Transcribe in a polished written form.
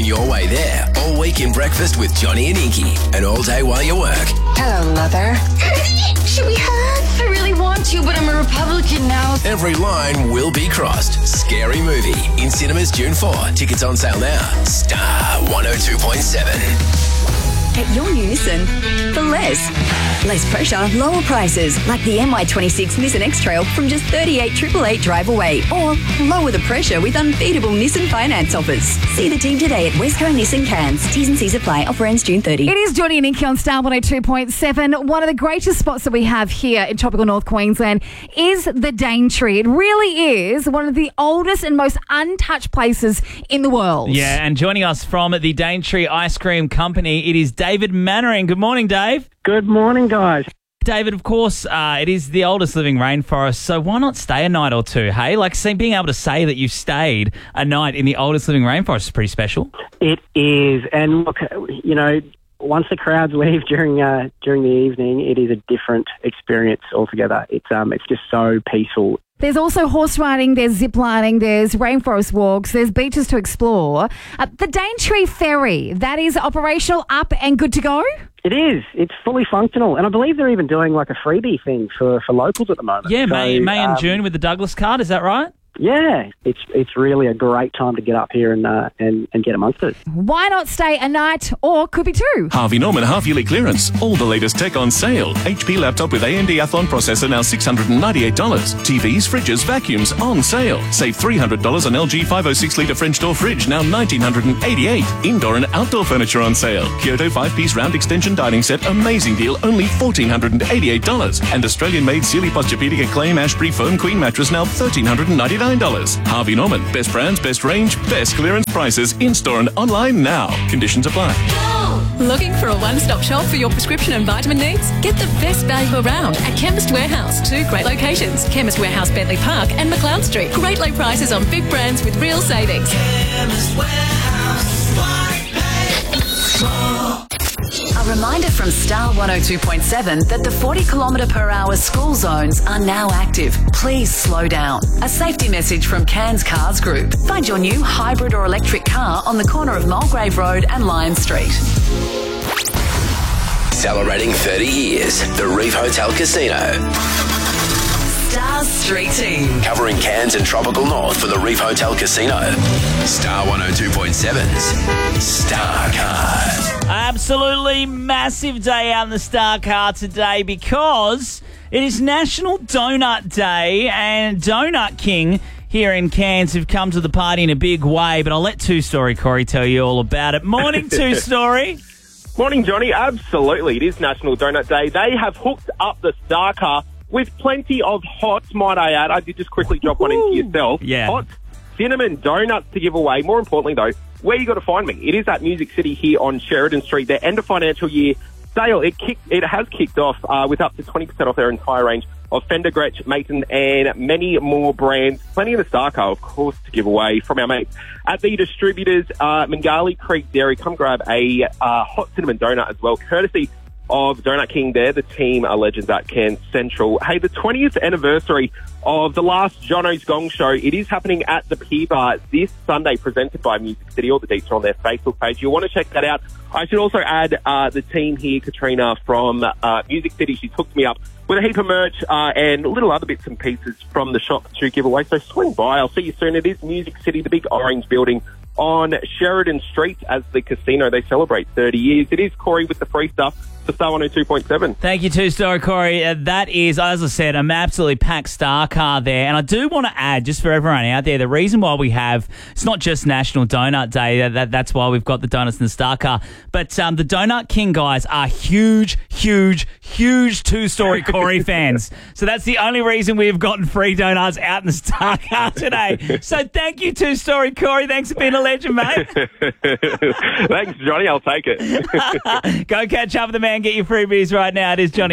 your way there all week in Breakfast with Johnny and Inky, and all day while you work. Hello, Mother. Should we hug? I really want to, but I'm a Republican now. Every line will be crossed. Scary Movie in cinemas June 4. Tickets on sale now. Star 102.7. At your Unison for less. Less pressure, lower prices, like the MY26 Nissan X-Trail from just $38,888 drive away. Or lower the pressure with unbeatable Nissan finance offers. See the team today at Westco Nissan Cairns. T's and C's apply. Offer ends June 30. It is Johnny and Inky on Star 102.7. One of the greatest spots that we have here in tropical North Queensland is the Daintree. It really is one of the oldest and most untouched places in the world. Yeah, and joining us from the Daintree Ice Cream Company, it is David Mannering. Good morning, Dave. Good morning, guys. David, of course, it is the oldest living rainforest, so why not stay a night or two, hey? Like, being able to say that you've stayed a night in the oldest living rainforest is pretty special. It is. And look, you know, once the crowds leave during the evening, it is a different experience altogether. It's just so peaceful. There's also horse riding, there's zip lining, there's rainforest walks, there's beaches to explore. The Daintree Ferry, that is operational, up and good to go? It is. It's fully functional. And I believe they're even doing like a freebie thing for locals at the moment. Yeah, so, May and June with the Douglas card, is that right? Yeah, it's really a great time to get up here and get amongst it. Why not stay a night, or could be two? Harvey Norman half-yearly clearance. All the latest tech on sale. HP laptop with AMD Athlon processor now $698. TVs, fridges, vacuums on sale. Save $300 on LG 506-litre French door fridge, now $1,988. Indoor and outdoor furniture on sale. Kyoto 5-piece round extension dining set, amazing deal, only $1,488. And Australian-made Sealy Posturepedic Acclaim Ashbury Foam Queen mattress, now $1,399. Harvey Norman, best brands, best range, best clearance prices, in-store and online now. Conditions apply. Looking for a one-stop shop for your prescription and vitamin needs? Get the best value around at Chemist Warehouse. 2 great locations, Chemist Warehouse, Bentley Park and McLeod Street. Great low prices on big brands with real savings. Chemist Warehouse, A reminder from Star 102.7 that the 40km/h school zones are now active. Please slow down. A safety message from Cairns Cars Group. Find your new hybrid or electric car on the corner of Mulgrave Road and Lion Street. Celebrating 30 years, the Reef Hotel Casino. Star Street Team. Covering Cairns and tropical North for the Reef Hotel Casino. Star 102.7's Star Card. Absolutely massive day out in the Star Car today because it is National Donut Day, and Donut King here in Cairns have come to the party in a big way, but I'll let Two Story Corey tell you all about it. Morning, Two Story. Morning, Johnny. Absolutely. It is National Donut Day. They have hooked up the Star Car with plenty of hot, might I add. I did just quickly drop one into yourself. Yeah. Hot cinnamon donuts to give away. More importantly, though, where you got to find me. It is at Music City here on Sheridan Street. Their end of financial year sale, it has kicked off with up to 20% off their entire range of Fender, Gretsch, Mason, and many more brands. Plenty of the Star Car, of course, to give away from our mates at the distributors, Mangali Creek Dairy. Come grab a hot cinnamon donut as well, courtesy of Donut King. There, the team are legends at Cairns Central. Hey, the 20th anniversary of the last Jono's Gong Show, it is happening at the Pier Bar this Sunday, presented by Music City. All the deets are on their Facebook page. You'll want to check that out. I should also add the team here, Katrina from Music City. She's hooked me up with a heap of merch and little other bits and pieces from the shop to give away. So swing by. I'll see you soon. It is Music City, the big orange building on Sheridan Street, as the casino, they celebrate 30 years. It is Corey with the free stuff for Star 102.7. Thank you, Two Story Corey. That is, as I said, an absolutely packed Star Car there. And I do want to add, just for everyone out there, the reason why we have, it's not just National Donut Day, that's why we've got the donuts in the Star Car, but the Donut King guys are huge Two Story Corey fans. So that's the only reason we've gotten free donuts out in the Star Car today. So thank you, Two Story Corey. Thanks for being a legend, mate. Thanks, Johnny. I'll take it. Go catch up with the man. Get your freebies right now. It is Johnny.